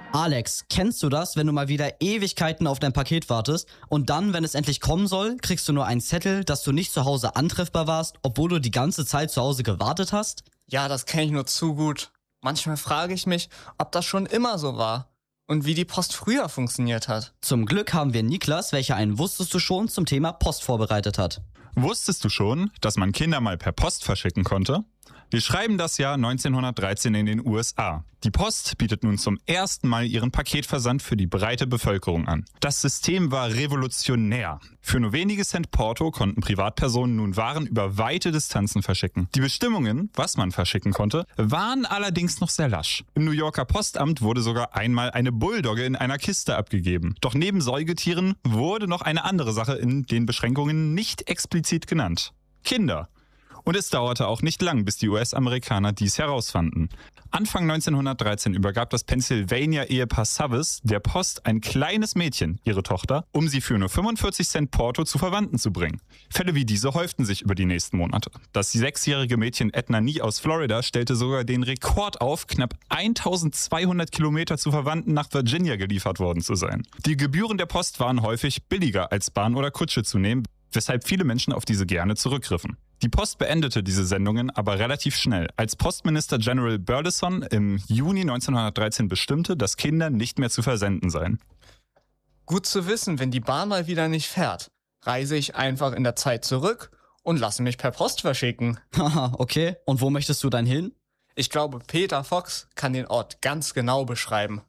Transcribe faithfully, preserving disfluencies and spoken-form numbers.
Alex, kennst du das, wenn du mal wieder Ewigkeiten auf dein Paket wartest und dann, wenn es endlich kommen soll, kriegst du nur einen Zettel, dass du nicht zu Hause antreffbar warst, obwohl du die ganze Zeit zu Hause gewartet hast? Ja, das kenne ich nur zu gut. Manchmal frage ich mich, ob das schon immer so war und wie die Post früher funktioniert hat. Zum Glück haben wir Niklas, welcher einen Wusstest du schon zum Thema Post vorbereitet hat. Wusstest du schon, dass man Kinder mal per Post verschicken konnte? Wir schreiben das Jahr neunzehnhundertdreizehn in den U S A. Die Post bietet nun zum ersten Mal ihren Paketversand für die breite Bevölkerung an. Das System war revolutionär. Für nur wenige Cent Porto konnten Privatpersonen nun Waren über weite Distanzen verschicken. Die Bestimmungen, was man verschicken konnte, waren allerdings noch sehr lasch. Im New Yorker Postamt wurde sogar einmal eine Bulldogge in einer Kiste abgegeben. Doch neben Säugetieren wurde noch eine andere Sache in den Beschränkungen nicht explizit genannt: Kinder. Und es dauerte auch nicht lang, bis die U S-Amerikaner dies herausfanden. Anfang neunzehnhundertdreizehn übergab das Pennsylvania-Ehepaar Savvis der Post ein kleines Mädchen, ihre Tochter, um sie für nur fünfundvierzig Cent Porto zu Verwandten zu bringen. Fälle wie diese häuften sich über die nächsten Monate. Das sechsjährige Mädchen Edna Nee aus Florida stellte sogar den Rekord auf, knapp eintausendzweihundert Kilometer zu Verwandten nach Virginia geliefert worden zu sein. Die Gebühren der Post waren häufig billiger als Bahn oder Kutsche zu nehmen, weshalb viele Menschen auf diese gerne zurückgriffen. Die Post beendete diese Sendungen aber relativ schnell, als Postminister General Burleson im Juni neunzehnhundertdreizehn bestimmte, dass Kinder nicht mehr zu versenden seien. Gut zu wissen, wenn die Bahn mal wieder nicht fährt, reise ich einfach in der Zeit zurück und lasse mich per Post verschicken. Haha, okay. Und wo möchtest du dann hin? Ich glaube, Peter Fox kann den Ort ganz genau beschreiben.